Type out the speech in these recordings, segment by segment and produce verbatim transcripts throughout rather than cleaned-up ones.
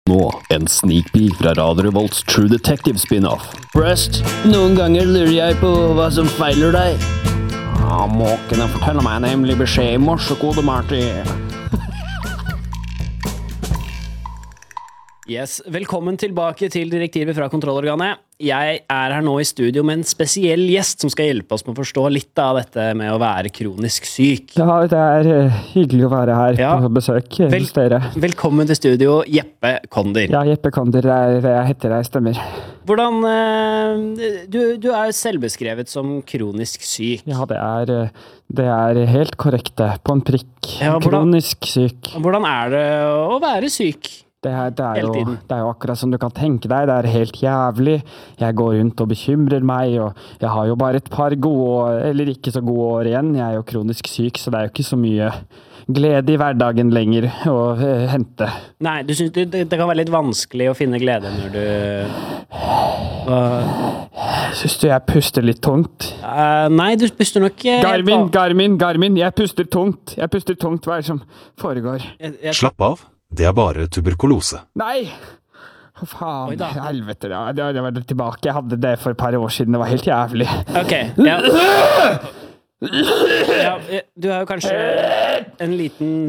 Nå, en sneak peek fra Radio Revolts True Detective spin-off. Rust, noen ganger lurer jeg på hva som feiler deg. Ah, måkene forteller meg en hemmelig beskjed i morsekode, Marty. Yes, velkommen tilbake til direktivet fra kontrollorganet. Jeg er her nå i studio med en spesiell gjest som skal hjelpe oss med å forstå litt av dette med å være kronisk syk. Ja, det er uh, hyggelig å være her ja. på besøk Vel hos dere. Velkommen til studio, Jeppe Konder. Ja, Jeppe Konder er det jeg heter, jeg stemmer. Hvordan, uh, du, du er jo selvbeskrevet som kronisk syk. Ja, det er, det er helt korrekt det, på en prikk. Ja, hvordan, kronisk syk. Hvordan er det å være syk? Det er, det, er jo, det er jo akkurat som du kan tenke deg, det er helt jævlig. Jeg går rundt og bekymrer meg, og jeg har jo bare et par gode år, eller ikke så gode år igjen. Jeg er jo kronisk syk, så det er jo ikke så mye glede i hverdagen lenger å uh, hente. Nei, du synes det, det kan være litt vanskelig å finne glede når du... Uh, Synes du jeg puster litt tungt? Uh, nei, du puster nok... Uh, Garmin, Garmin, Garmin, jeg puster tungt. Jeg puster tungt, hva er det som foregår? Jeg, jeg... Slapp av. Det er bare tuberkulose. Nei! Å faen, helvete, ja. Det var tilbake. Jeg hadde det for et par år siden. Det var helt jævlig. Ok, ja. ja du har jo kanskje en liten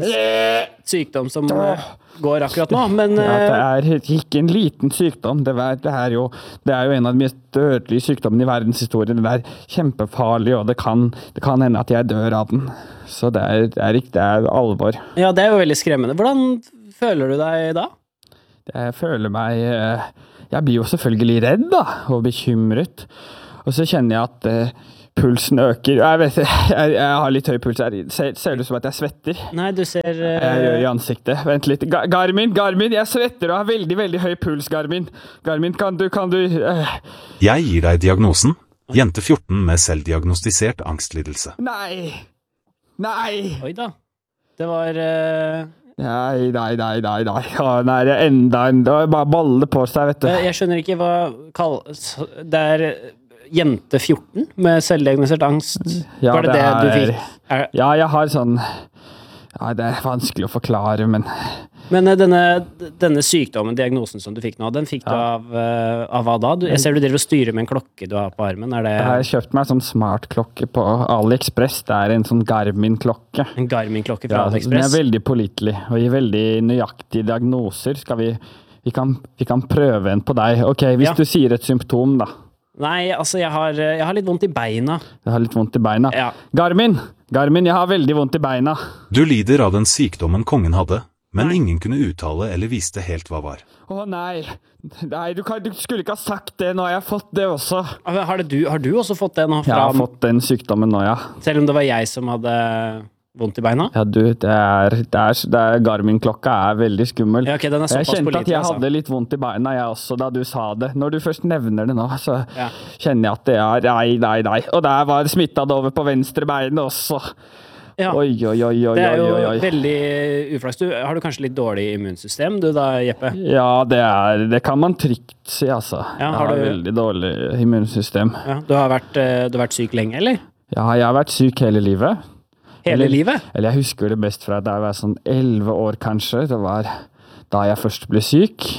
sykdom som går akkurat nå, men... Ja, det er ikke en liten sykdom. Det er, det er, jo, det er jo en av de mest dødelige sykdommene i verdenshistorien. Det er kjempefarlig, og det kan, det kan hende at jeg dør av den. Så det er, det er, det er alvor. Ja, det er jo veldig skremmende. Hvordan føler du deg da? Jeg føler meg... Jeg blir jo selvfølgelig redd da, og bekymret. Og så kjenner jeg at uh, pulsen øker. Jeg vet, jeg, jeg har litt høy puls her. Ser, ser det ut som at jeg svetter? Nei, du ser... Uh... Jeg gjør i ansiktet. Vent litt. Ga Garmin, Garmin, jeg svetter og har veldig, veldig høy puls, Garmin. Garmin, kan du... Kan du uh... Jeg gir deg diagnosen. Jente fjorten med selvdiagnostisert angstlidelse. Nei! Nei! Oi da. Det var... Uh... Nei, nei, nei, nei, nei. Ja, nei, det er enda en... Det er bare balle på seg, vet du. Jeg skjønner ikke hva... Kall... Det er jente fjorten med selvdiagnosert angst. Ja, var det det, det er... du fikk? Er... Ja, jeg har sånn... Ja, det er vanskelig å forklare, men... Men denne, denne sykdommen, diagnosen som du fikk nå, den fikk ja. du av, uh, av hva da? Du, jeg ser du driver og styrer med en klokke du har på armen. Er det... Jeg har kjøpt meg en sånn smartklokke på AliExpress. Det er en sånn Garmin-klokke. En Garmin-klokke fra ja, AliExpress? Den er veldig pålitelig, og gir veldig nøyaktige diagnoser. Skal vi... Vi kan, vi kan prøve en på deg. Ok, hvis ja. du sier et symptom, da. Nei, altså, jeg har, jeg har litt vondt i beina. Jeg har litt vondt i beina? Ja. Garmin! Garmin, jeg har veldig vondt i beina. Du lider av den sykdommen kongen hadde. Men nei. Ingen kunne uttale eller viste helt hva var. Å nei, nei du, kan, du skulle ikke ha sagt det, nå har jeg fått det også. Har, det du, har du også fått det nå? Fra, jeg har fått den sykdommen nå, ja. Selv om det var jeg som hadde vondt i beina? Ja, du, det er, det er, det er Garmin-klokka er veldig skummel. Ja, okay, den er såpass jeg kjente pålitelig, at jeg altså. hadde litt vondt i beina, jeg også, da du sa det. Når du først nevner det nå, så ja. kjenner jeg at det er, nei, nei, nei. Og der var det smittet over på venstre beinet også. Ja. Oi, oi, oi, oi, det er jo oi, oi. veldig uflaks. Du, har du kanskje litt dårlig immunsystem, du da, Jeppe? Ja, det, er, det kan man trygt si, altså. Ja, jeg har har du... veldig dårlig immunsystem. Ja, du, har vært, du har vært syk lenge, eller? Ja, jeg har vært syk hele livet. Hele eller, livet? Eller jeg husker det best fra da jeg var sånn elleve år, kanskje. Det var da jeg først ble syk.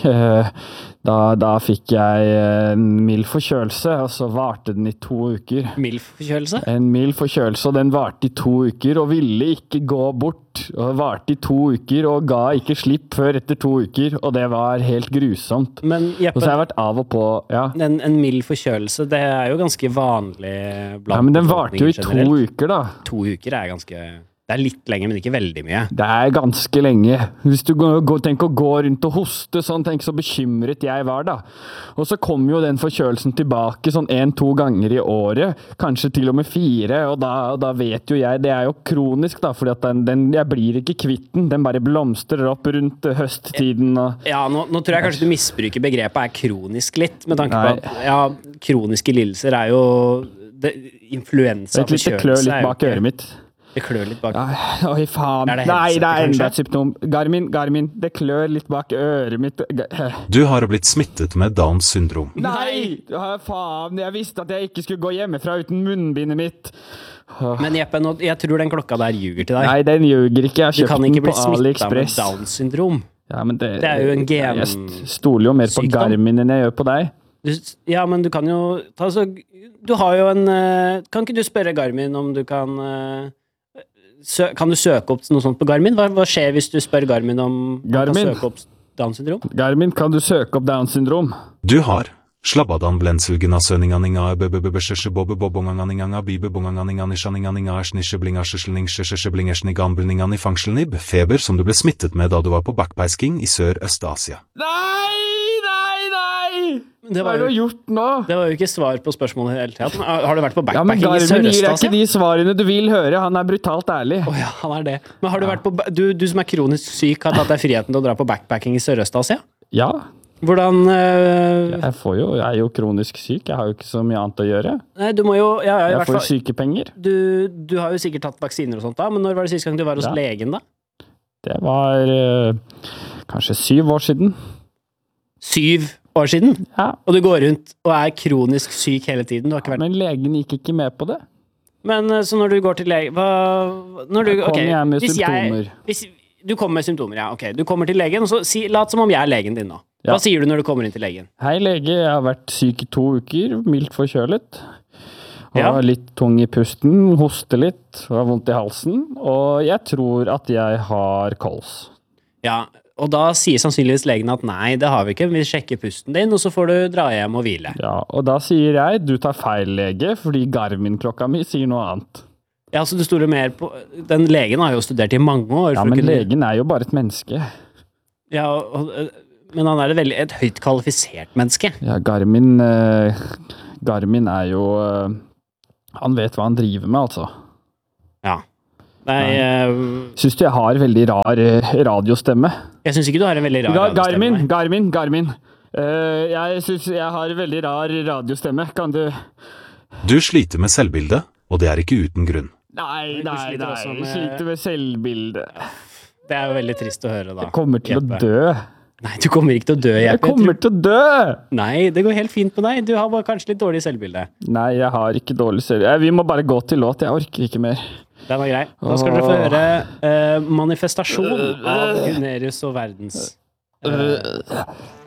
Da, da fikk jeg en mild forkjølelse, og så varte den i to uker. Mild forkjølelse? En mild forkjølelse, og den varte i to uker, og ville ikke gå bort. Og varte i to uker, og ga ikke slipp før etter to uker, og det var helt grusomt. Men Jeppe, og så har jeg vært av og på, ja. En, en mild forkjølelse, det er jo ganske vanlig blant ja, men den varte jo i to generelt. uker, da. To uker er ganske... Det er litt lenge, men ikke veldig mye. Det er ganske lenge. Hvis du går, tenker å gå rundt og hoste, sånn, tenk så bekymret jeg var da. Og så kom jo den forkjølelsen tilbake sånn en-to ganger i året, kanskje til og med fire, og da, da vet jo jeg, det er jo kronisk da, fordi at den, den, jeg blir ikke kvitt den, den bare blomstrer opp rundt høsttiden. Og... Ja, nå, nå tror jeg kanskje du misbruker begrepet er kronisk litt, med tanke på at ja, kroniske lidelser er jo det, influensa, forkjølelse. Det klør litt bak øret mitt. Det klør litt bak. Ja, oi, faen. Det det Nei, det er enda et symptom. Garmin, Garmin, det klør litt bak øret mitt. Du har blitt smittet med Downs syndrom. Nei, faen. Jeg visste at jeg ikke skulle gå hjemmefra uten munnbindet mitt. Men Jeppe, nå, jeg tror den klokka der ljuger til deg. Nei, den ljuger ikke. Jeg har kjøpt den på AliExpress. Du kan ikke bli smittet med Downs syndrom. Ja, men det, Det er jo en gen- Jeg st- stoler jo mer på sykdom. Garmin enn jeg gjør på deg. Du, ja, men du kan jo ta så Du har jo en eh, Kan ikke du spørre Garmin om du kan eh, sø, Kan du søke opp noe sånt på Garmin? Hva, hva skjer hvis du spør Garmin om han Garmin? kan søke opp Downs syndrom? Garmin, kan du søke opp Downs syndrom? Du har slabbadan blensulgena søninganinga bøbøbøbøsjøsje bobøbobonganganinga bibebonganganinganisjaninganinga ersnisjeblingasjøsjeblinger i fangselnib feber som du ble smittet med da du var på backpacking i Sør-Øst-Asia. Nei, nei, nei! Det Hva var, har du jo, gjort nå? det var jo ikke svar på spørsmålet i hele tatt. Har du vært på Ja, men backpacking i Garmin gir deg ikke Sør-Øst-Asia? de svarene du vil høre. Han er brutalt ærlig. Å ja, han er det. Men har du vært på ba- du, du som er kronisk syk, har tatt deg friheten til å dra på backpacking i Sør-Øst-Asia? Ja, Hvordan eh, jeg, får jo, jeg er jo kronisk syk. Jeg har jo ikke så mye annet å gjøre. Nei, du må jo ja, ja, i Jeg hvert får fall sykepenger. du, du har jo sikkert tatt vaksiner og sånt da, men når var det siste gang du var hos Ja. legen da? Det var eh, kanskje syv år siden. Syv år siden? Ja, Og du går rundt og er kronisk syk hele tiden. Du har ikke vært... men legen gikk ikke med på det. Men eh, så når du går til lege... Hva... Når du, Jeg kommer ok, hjem med hvis symptomer. Jeg, hvis, du kommer med symptomer, ja. Ok, du kommer til legen, og så si, lat som om jeg er legen din nå. Hva Ja. sier du når du kommer inn til legen? Hei lege, jeg har vært syk i to uker, mildt forkjølet. Og Ja. litt tung i pusten, hoster litt, og har vondt i halsen. Og jeg tror at jeg har kols. Ja, og da sier sannsynligvis legen at nei, det har vi ikke, vi sjekker pusten din, og så får du dra hjem og hvile. Ja, og da sier jeg, du tar feil lege, fordi Garmin-klokka mi sier noe annet. Ja, så du stoler mer på... Den legen har jo studert i mange år. Ja, for å men kunne- legen er jo bare et menneske. Ja, og, og, men han er et veldig et høyt kvalifisert menneske. Ja, Garmin, eh, Garmin er jo... eh, han vet hva han driver med, altså. Ja. Nei, eh, Syns du jeg har veldig rar eh, radiostemme? jeg syns ikke du har en veldig rar Ga radiostemme, Garmin, nei. Garmin, Garmin. Eh, jeg syns jeg har veldig rar radiostemme. Kan du... Du sliter med selvbildet, og det er ikke uten grunn. Nei, Du nei, sliter nei. også Jeg med- sliter med selvbildet. Det er jo veldig trist å høre, da. Jeg kommer til Jeppe. å dø. Nei, du kommer ikke til å dø, Jeg Jeppe. kommer til å dø! Nei, det går helt fint med deg. Du har bare kanskje litt dårlig selvbilde. Nei, jeg har ikke dårlig selvbilde. Vi må bare gå til låt. Jeg orker ikke mer. Den var grei. Da skal dere få høre eh, manifestasjon av Gunerius og verdens... eh,